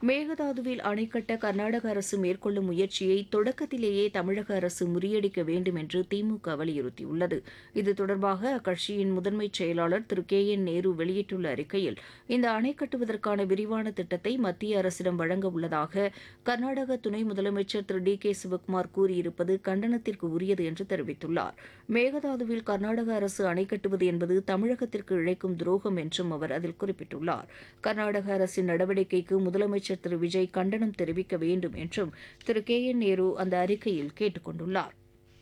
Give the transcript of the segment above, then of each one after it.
மேகதாதுவில் அணை கட்ட கர்நாடக அரசு மேற்கொள்ளும் முயற்சியை தொடக்கத்திலேயே தமிழக அரசு முறியடிக்க வேண்டும் என்று திமுக வலியுறுத்தியுள்ளது. இது தொடர்பாக அக்கட்சியின் முதன்மை செயலாளர் திரு கே என் நேரு வெளியிட்டுள்ள அறிக்கையில், இந்த அணை கட்டுவதற்கான விரிவான திட்டத்தை மத்திய அரசிடம் வழங்க உள்ளதாக கர்நாடக துணை முதலமைச்சர் திரு டி கே சிவக்குமார் கூறியிருப்பது கண்டனத்திற்கு உரியது என்று தெரிவித்துள்ளார். மேகதாதுவில் கர்நாடக அரசு அணை கட்டுவது என்பது தமிழகத்திற்கு இழைக்கும் துரோகம் என்றும் அவர் அதில் குறிப்பிட்டுள்ளார். கர்நாடக அரசின் நடவடிக்கைக்கு முதலமைச்சர் திரு விஜய் கண்டனம் தெரிவிக்க வேண்டும் என்றும் திரு கே என் நேரு அந்த அறிக்கையில் கேட்டுக் கொண்டுள்ளார்.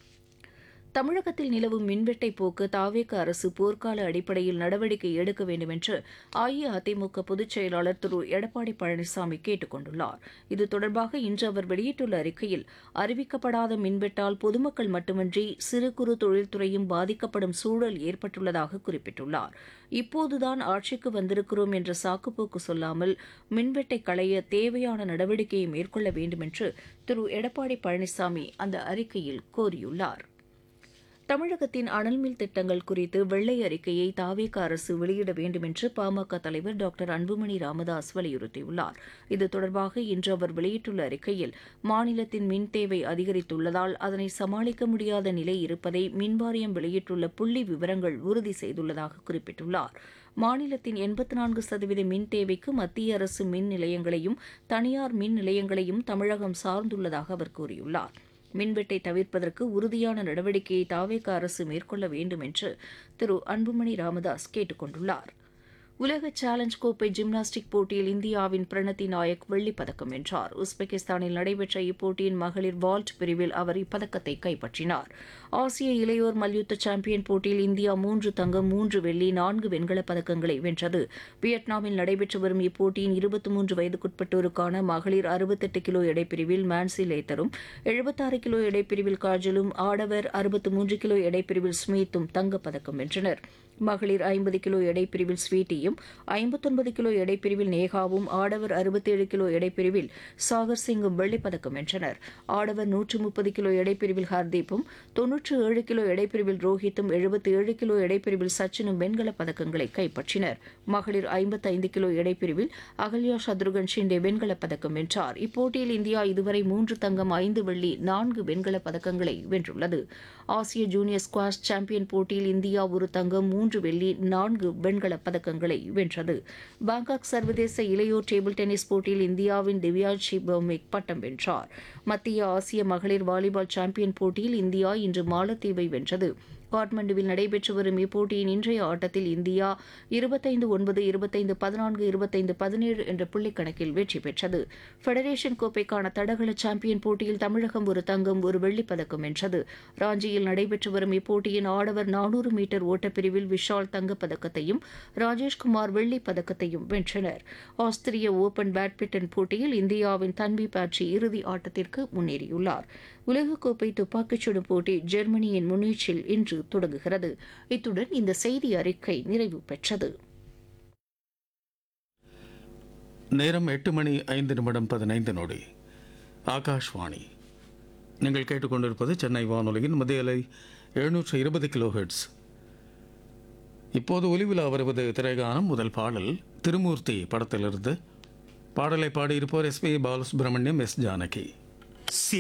தமிழகத்தில் நிலவும் மின்வெட்டை போக்க தாவேக அரசு போர்க்கால அடிப்படையில் நடவடிக்கை எடுக்க வேண்டும் என்று அஇஅதிமுக பொதுச் செயலாளர் திரு எடப்பாடி பழனிசாமி கேட்டுக் கொண்டுள்ளார். இது தொடர்பாக இன்று அவர் வெளியிட்டுள்ள அறிக்கையில், அறிவிக்கப்படாத மின்வெட்டால் பொதுமக்கள் மட்டுமின்றி சிறு குறு தொழில்துறையும் பாதிக்கப்படும் சூழல் ஏற்பட்டுள்ளதாக குறிப்பிட்டுள்ளார். இப்போதுதான் ஆட்சிக்கு வந்திருக்கிறோம் என்ற சாக்குப்போக்கு சொல்லாமல் மின்வெட்டை களைய தேவையான நடவடிக்கையை மேற்கொள்ள வேண்டும் என்று திரு எடப்பாடி பழனிசாமி அந்த அறிக்கையில் கோரியுள்ளார். தமிழகத்தின் அனல்மின் திட்டங்கள் குறித்து வெள்ளை அறிக்கையை தாவேக அரசு வெளியிட வேண்டும் என்று பாமக தலைவர் டாக்டர் அன்புமணி ராமதாஸ் வலியுறுத்தியுள்ளார். இது தொடர்பாக இன்று அவர் வெளியிட்டுள்ள அறிக்கையில், மாநிலத்தின் மின் தேவை அதிகரித்துள்ளதால் அதனை சமாளிக்க முடியாத நிலை இருப்பதை மின்வாரியம் வெளியிட்டுள்ள புள்ளி விவரங்கள் உறுதி செய்துள்ளதாக குறிப்பிட்டுள்ளார். மாநிலத்தின் 84% மின் தேவைக்கு மத்திய அரசு மின் நிலையங்களையும் தனியார் மின் நிலையங்களையும் தமிழகம் சார்ந்துள்ளதாக அவர் கூறியுள்ளார். மின்வெட்டை தவிர்ப்பதற்கு உறுதியான நடவடிக்கையை தாவேக அரசு மேற்கொள்ள வேண்டும் என்று திரு அன்புமணி ராமதாஸ் கேட்டுக் கொண்டுள்ளார். உலக சேலஞ்ச் கோப்பை ஜிம்னாஸ்டிக் போட்டியில் இந்தியாவின் பிரணத்தி நாயக் வெள்ளிப் பதக்கம் வென்றார். உஸ்பெகிஸ்தானில் நடைபெற்ற இப்போட்டியின் மகளிர் வால்ட் பிரிவில் அவர் இப்பதக்கத்தை கைப்பற்றினார். ஆசிய இளையோர் மல்யுத்த சாம்பியன் போட்டியில் இந்தியா 3 தங்கம் 3 வெள்ளி 4 வெண்கலப் பதக்கங்களை வென்றது. வியட்நாமில் நடைபெற்று வரும் இப்போட்டியின் 23 வயதுக்குட்பட்டோருக்கான மகளிர் 68 கிலோ எடைப்பிரிவில் மான்சி லேத்தரும், 76 கிலோ எடைப்பிரிவில் காஜலும், ஆடவர் 63 கிலோ எடைப்பிரிவில் ஸ்மித்தும் தங்கப்பதக்கம் வென்றனர். மகளிர் 50 கிலோ எடைப்பிரிவில் ஸ்வீட்டியும், 59 கிலோ எடைப்பிரிவில் நேகாவும், ஆடவர் 67 கிலோ எடைப்பிரிவில் சாகர் சிங்கும் வெள்ளிப்பதக்கம் வென்றனர். ஆடவர் 130 கிலோ எடைப்பிரிவில் ஹர்தீப்பும், 97 கிலோ எடைப்பிரிவில் ரோஹித்தும், 77 கிலோ எடைப்பிரிவில் சச்சினும் வெண்கலப் பதக்கங்களை கைப்பற்றினர். மகளிர் 55 கிலோ எடைப்பிரிவில் அகல்யா சத்ருகன் ஷிண்டே வெண்கலப் பதக்கம் வென்றார். இப்போட்டியில் இந்தியா இதுவரை 3 தங்கம் 5 வெள்ளி 4 வெண்கலப் பதக்கங்களை வென்றுள்ளது. ஆசிய ஜூனியர் ஸ்குவாஷ் சாம்பியன் போட்டியில் இந்தியா 1 தங்கம் 3 வெள்ளி 4 வெண்கலப் பதக்கங்களை வென்றது. பாங்காக் சர்வதேச இளையோர் டேபிள் டென்னிஸ் போட்டியில் இந்தியாவின் திவ்யான்ஷி பௌமிக் பட்டம் வென்றார். மத்திய ஆசிய மகளிர் வாலிபால் சாம்பியன் போட்டியில் இந்தியா இன்று மாலத்தீவை வென்றது. காட்மண்டுவில் நடைபெற்று வரும் இப்போட்டியின் இன்றைய ஆட்டத்தில் இந்தியா 25-9, 25-14, 25-17 என்ற புள்ளிக்கணக்கில் வெற்றி பெற்றது. ஃபெடரேஷன் கோப்பைக்கான தடகள சாம்பியன் போட்டியில் தமிழகம் 1 தங்கம் 1 வெள்ளிப் பதக்கம் வென்றது. ராஞ்சியில் நடைபெற்று வரும் இப்போட்டியின் ஆடவர் 400 மீட்டர் ஓட்டப்பிரிவில் விஷால் தங்கப்பதக்கத்தையும் ராஜேஷ்குமார் வெள்ளிப் பதக்கத்தையும் வென்றனர். ஆஸ்திரிய ஓபன் பேட்மிண்டன் போட்டியில் இந்தியாவின் தன்வி பாட்ரி இறுதி ஆட்டத்திற்கு முன்னேறியுள்ளார். உலகக்கோப்பை துப்பாக்கிச் சுடும் போட்டி ஜெர்மனியின் முனிச்சில் இன்று தொடங்குகிறது. இத்துடன் இந்த செய்தி அறிக்கை நிறைவு பெற்றது. நேரம் 8:05:15. ஆகாஷ்வாணி. நீங்கள் கேட்டுக்கொண்டிருப்பது சென்னை வானொலியின் மத்திய அலை 720 கிலோஹெர்ட்ஸ். இப்போது ஒலிவிழா வருவது திரைகானம். முதல் பாடல் திருமூர்த்தி படத்திலிருந்து. பாடலை பாடியிருப்போர் S B Balasubramaniam, S Janaki.